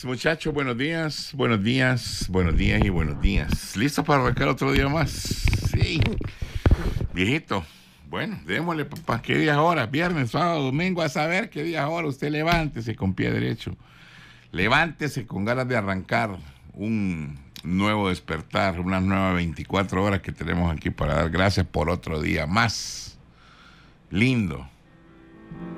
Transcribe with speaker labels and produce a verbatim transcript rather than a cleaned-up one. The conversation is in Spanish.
Speaker 1: muchachos, buenos días, buenos días, buenos días y buenos días. ¿Listos para arrancar otro día más? Sí. Viejito, bueno, démosle, papá. ¿Qué día es ahora? Viernes, sábado, domingo, a saber qué día es ahora. Usted levántese con pie derecho. Levántese con ganas de arrancar un nuevo despertar, unas nuevas veinticuatro horas que tenemos aquí para dar gracias por otro día más. Lindo.